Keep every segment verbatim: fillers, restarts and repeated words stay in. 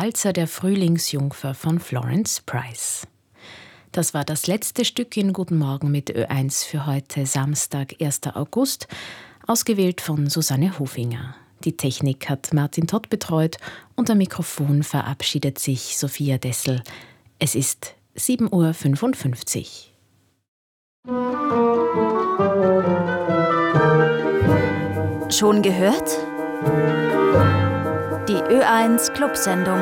Walzer der Frühlingsjungfer von Florence Price. Das war das letzte Stück in Guten Morgen mit Ö eins für heute, Samstag, erster August, ausgewählt von Susanne Hofinger. Die Technik hat Martin Todt betreut und am Mikrofon verabschiedet sich Sophia Dessel. Es ist sieben Uhr fünfundfünfzig. Schon gehört? Die Ö eins Clubsendung.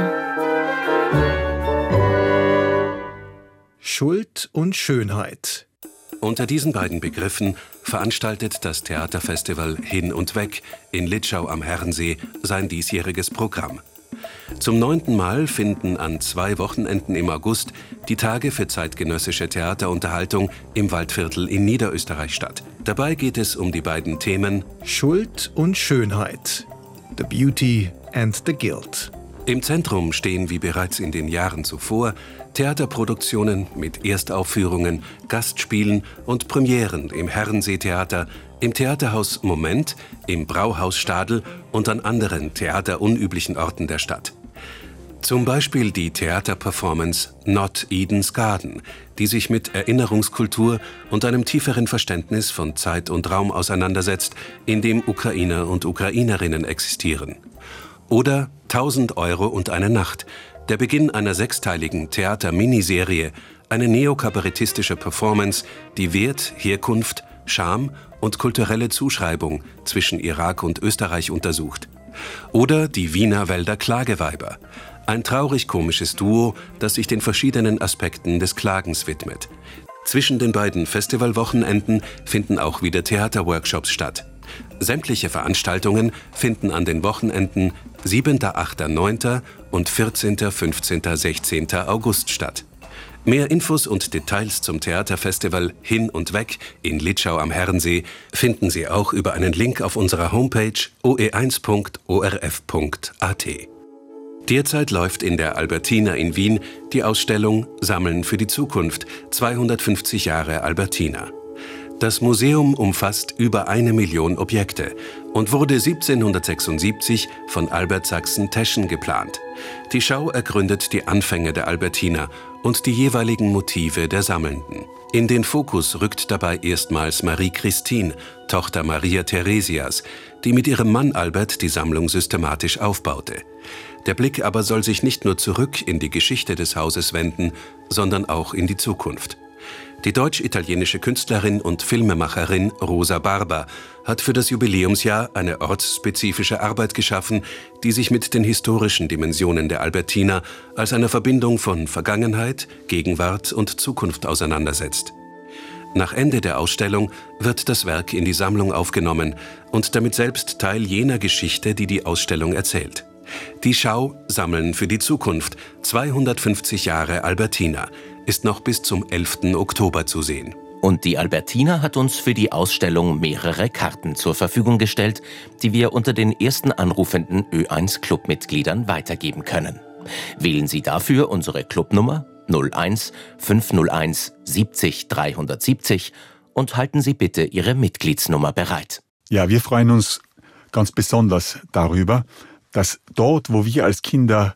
Schuld und Schönheit. Unter diesen beiden Begriffen veranstaltet das Theaterfestival Hin und Weg in Litschau am Herrensee sein diesjähriges Programm. Zum neunten Mal finden an zwei Wochenenden im August die Tage für zeitgenössische Theaterunterhaltung im Waldviertel in Niederösterreich statt. Dabei geht es um die beiden Themen Schuld und Schönheit. The Beauty and the Guilt. Im Zentrum stehen wie bereits in den Jahren zuvor Theaterproduktionen mit Erstaufführungen, Gastspielen und Premieren im Herrenseetheater, im Theaterhaus Moment, im Brauhaus Stadl und an anderen theaterunüblichen Orten der Stadt. Zum Beispiel die Theaterperformance Not Eden's Garden, die sich mit Erinnerungskultur und einem tieferen Verständnis von Zeit und Raum auseinandersetzt, in dem Ukrainer und Ukrainerinnen existieren. Oder tausend Euro und eine Nacht, der Beginn einer sechsteiligen Theater-Miniserie, eine neokabarettistische Performance, die Wert, Herkunft, Scham und kulturelle Zuschreibung zwischen Irak und Österreich untersucht. Oder die Wiener Wälder Klageweiber, ein traurig-komisches Duo, das sich den verschiedenen Aspekten des Klagens widmet. Zwischen den beiden Festivalwochenenden finden auch wieder Theaterworkshops statt. Sämtliche Veranstaltungen finden an den Wochenenden siebter, achter, neunter und vierzehnter, fünfzehnter, sechzehnter August statt. Mehr Infos und Details zum Theaterfestival Hin und Weg in Litschau am Herrensee finden Sie auch über einen Link auf unserer Homepage o e eins punkt o r f punkt a t. Derzeit läuft in der Albertina in Wien die Ausstellung Sammeln für die Zukunft – zweihundertfünfzig Jahre Albertina. Das Museum umfasst über eine Million Objekte und wurde siebzehnhundertsechsundsiebzig von Albert Sachsen-Teschen geplant. Die Schau ergründet die Anfänge der Albertina und die jeweiligen Motive der Sammelnden. In den Fokus rückt dabei erstmals Marie-Christine, Tochter Maria Theresias, die mit ihrem Mann Albert die Sammlung systematisch aufbaute. Der Blick aber soll sich nicht nur zurück in die Geschichte des Hauses wenden, sondern auch in die Zukunft. Die deutsch-italienische Künstlerin und Filmemacherin Rosa Barber hat für das Jubiläumsjahr eine ortsspezifische Arbeit geschaffen, die sich mit den historischen Dimensionen der Albertina als einer Verbindung von Vergangenheit, Gegenwart und Zukunft auseinandersetzt. Nach Ende der Ausstellung wird das Werk in die Sammlung aufgenommen und damit selbst Teil jener Geschichte, die die Ausstellung erzählt. Die Schau Sammeln für die Zukunft – zweihundertfünfzig Jahre Albertina ist noch bis zum elften Oktober zu sehen. Und die Albertina hat uns für die Ausstellung mehrere Karten zur Verfügung gestellt, die wir unter den ersten anrufenden Ö eins Clubmitgliedern weitergeben können. Wählen Sie dafür unsere Clubnummer null eins fünf null eins siebzig dreihundertsiebzig und halten Sie bitte Ihre Mitgliedsnummer bereit. Ja, wir freuen uns ganz besonders darüber, dass dort, wo wir als Kinder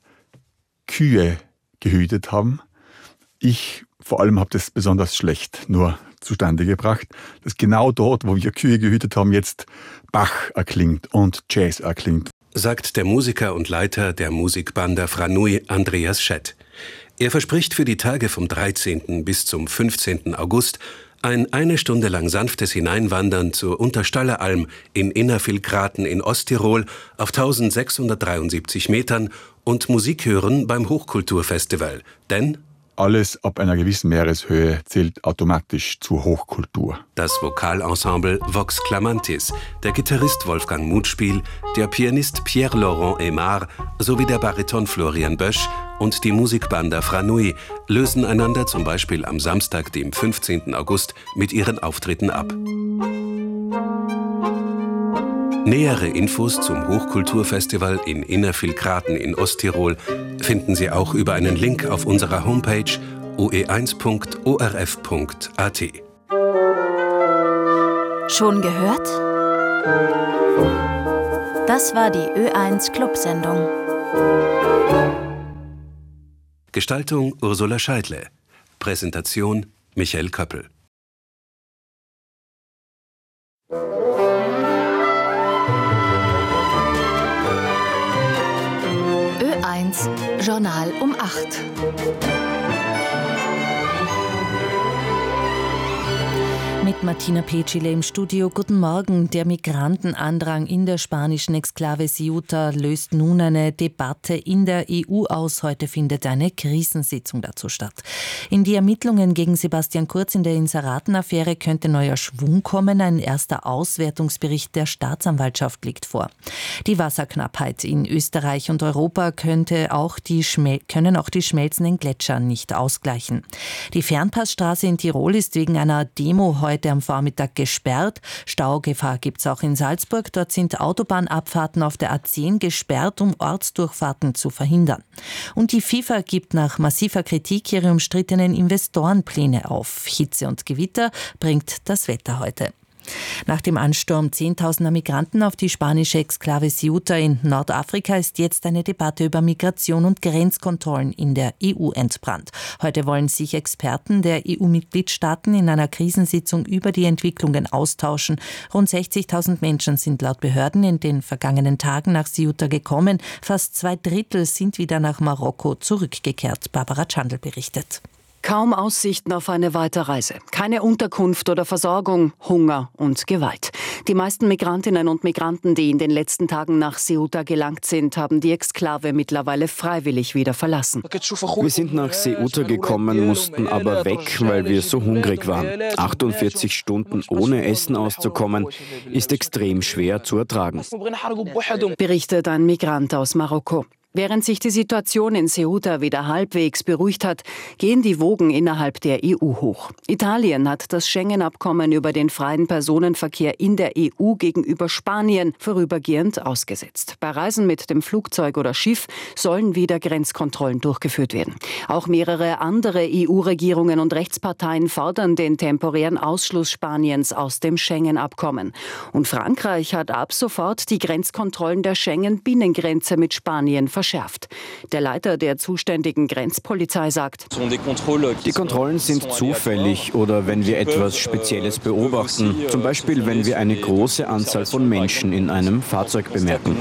Kühe gehütet haben, ich vor allem habe das besonders schlecht nur zustande gebracht, dass genau dort, wo wir Kühe gehütet haben, jetzt Bach erklingt und Jazz erklingt. Sagt der Musiker und Leiter der Musikbanda Franui, Andreas Schett. Er verspricht für die Tage vom dreizehnten bis zum fünfzehnten August ein eine Stunde lang sanftes Hineinwandern zur Unterstalleralm in Innervillgraten in Osttirol auf eintausendsechshundertdreiundsiebzig Metern und Musik hören beim Hochkulturfestival. Denn alles ab einer gewissen Meereshöhe zählt automatisch zur Hochkultur. Das Vokalensemble Vox Clamantis, der Gitarrist Wolfgang Mutspiel, der Pianist Pierre-Laurent Aymar sowie der Bariton Florian Bösch und die Musikbanda Franui lösen einander zum Beispiel am Samstag, dem fünfzehnten August, mit ihren Auftritten ab. Nähere Infos zum Hochkulturfestival in Innervillgraten in Osttirol finden Sie auch über einen Link auf unserer Homepage o e eins punkt o r f punkt a t. Schon gehört? Das war die Ö eins Clubsendung. Gestaltung Ursula Scheidle. Präsentation Michael Köppel. Ö eins Journal um acht. Mit Martina Petschile im Studio. Guten Morgen. Der Migrantenandrang in der spanischen Exklave Ceuta löst nun eine Debatte in der E U aus. Heute findet eine Krisensitzung dazu statt. In die Ermittlungen gegen Sebastian Kurz in der Inseraten-Affäre könnte neuer Schwung kommen. Ein erster Auswertungsbericht der Staatsanwaltschaft liegt vor. Die Wasserknappheit in Österreich und Europa könnte auch die Schmel- können auch die schmelzenden Gletscher nicht ausgleichen. Die Fernpassstraße in Tirol ist wegen einer Demo heute am Vormittag gesperrt. Staugefahr gibt es auch in Salzburg. Dort sind Autobahnabfahrten auf der A zehn gesperrt, um Ortsdurchfahrten zu verhindern. Und die FIFA gibt nach massiver Kritik ihre umstrittenen Investorenpläne auf. Hitze und Gewitter bringt das Wetter heute. Nach dem Ansturm zehntausender Migranten auf die spanische Exklave Ceuta in Nordafrika ist jetzt eine Debatte über Migration und Grenzkontrollen in der E U entbrannt. Heute wollen sich Experten der E U-Mitgliedstaaten in einer Krisensitzung über die Entwicklungen austauschen. Rund sechzigtausend Menschen sind laut Behörden in den vergangenen Tagen nach Ceuta gekommen. Fast zwei Drittel sind wieder nach Marokko zurückgekehrt. Barbara Tschandl berichtet. Kaum Aussichten auf eine Weiterreise. Keine Unterkunft oder Versorgung, Hunger und Gewalt. Die meisten Migrantinnen und Migranten, die in den letzten Tagen nach Ceuta gelangt sind, haben die Exklave mittlerweile freiwillig wieder verlassen. Wir sind nach Ceuta gekommen, mussten aber weg, weil wir so hungrig waren. achtundvierzig Stunden ohne Essen auszukommen, ist extrem schwer zu ertragen. Berichtet ein Migrant aus Marokko. Während sich die Situation in Ceuta wieder halbwegs beruhigt hat, gehen die Wogen innerhalb der E U hoch. Italien hat das Schengen-Abkommen über den freien Personenverkehr in der E U gegenüber Spanien vorübergehend ausgesetzt. Bei Reisen mit dem Flugzeug oder Schiff sollen wieder Grenzkontrollen durchgeführt werden. Auch mehrere andere E U-Regierungen und Rechtsparteien fordern den temporären Ausschluss Spaniens aus dem Schengen-Abkommen. Und Frankreich hat ab sofort die Grenzkontrollen der Schengen-Binnengrenze mit Spanien verschärft. Der Leiter der zuständigen Grenzpolizei sagt: Die Kontrollen sind zufällig oder wenn wir etwas Spezielles beobachten. Zum Beispiel, wenn wir eine große Anzahl von Menschen in einem Fahrzeug bemerken.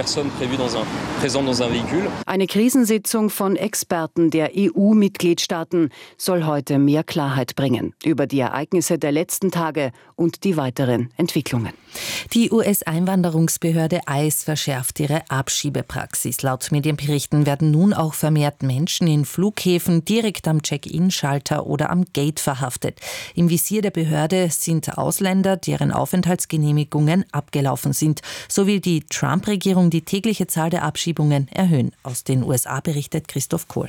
Eine Krisensitzung von Experten der E U-Mitgliedstaaten soll heute mehr Klarheit bringen über die Ereignisse der letzten Tage und die weiteren Entwicklungen. Die U S-Einwanderungsbehörde I C E verschärft ihre Abschiebepraxis. Laut Medienberichten werden nun auch vermehrt Menschen in Flughäfen direkt am Check-in-Schalter oder am Gate verhaftet. Im Visier der Behörde sind Ausländer, deren Aufenthaltsgenehmigungen abgelaufen sind. So will die Trump-Regierung die tägliche Zahl der Abschiebungen erhöhen. Aus den U S A berichtet Christoph Kohl.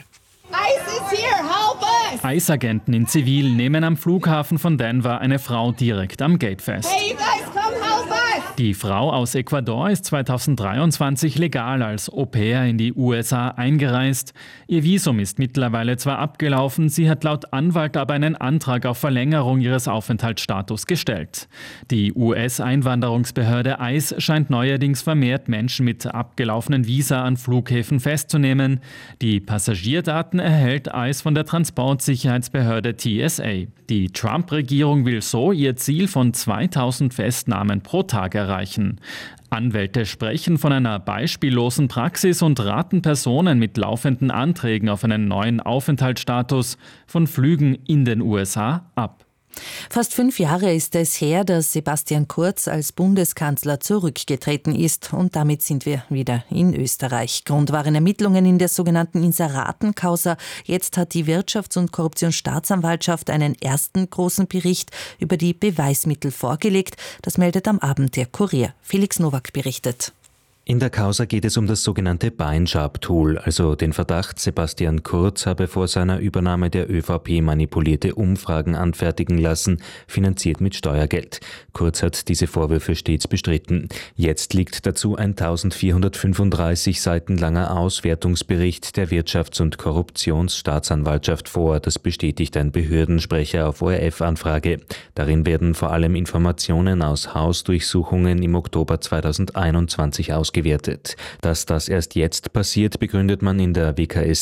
I C E-Agenten in Zivil nehmen am Flughafen von Denver eine Frau direkt am Gate fest. Hey, you guys, come help us! Die Frau aus Ecuador ist zweitausenddreiundzwanzig legal als Au-pair in die U S A eingereist. Ihr Visum ist mittlerweile zwar abgelaufen, sie hat laut Anwalt aber einen Antrag auf Verlängerung ihres Aufenthaltsstatus gestellt. Die U S-Einwanderungsbehörde I C E scheint neuerdings vermehrt Menschen mit abgelaufenen Visa an Flughäfen festzunehmen. Die Passagierdaten erhält I C E von der Transportsicherheitsbehörde T S A. Die Trump-Regierung will so ihr Ziel von zweitausend Festnahmen pro Tag erreichen. Anwälte sprechen von einer beispiellosen Praxis und raten Personen mit laufenden Anträgen auf einen neuen Aufenthaltsstatus von Flügen in den U S A ab. Fast fünf Jahre ist es her, dass Sebastian Kurz als Bundeskanzler zurückgetreten ist. Und damit sind wir wieder in Österreich. Grund waren Ermittlungen in der sogenannten Inseraten-Causa. Jetzt hat die Wirtschafts- und Korruptionsstaatsanwaltschaft einen ersten großen Bericht über die Beweismittel vorgelegt. Das meldet am Abend der Kurier. Felix Nowak berichtet. In der Causa geht es um das sogenannte Beinsharp-Tool, also den Verdacht, Sebastian Kurz habe vor seiner Übernahme der ÖVP manipulierte Umfragen anfertigen lassen, finanziert mit Steuergeld. Kurz hat diese Vorwürfe stets bestritten. Jetzt liegt dazu ein eintausendvierhundertfünfunddreißig Seiten langer Auswertungsbericht der Wirtschafts- und Korruptionsstaatsanwaltschaft vor. Das bestätigt ein Behördensprecher auf O R F-Anfrage. Darin werden vor allem Informationen aus Hausdurchsuchungen im Oktober zweitausendeinundzwanzig ausgewertet. Dass das erst jetzt passiert, begründet man in der W K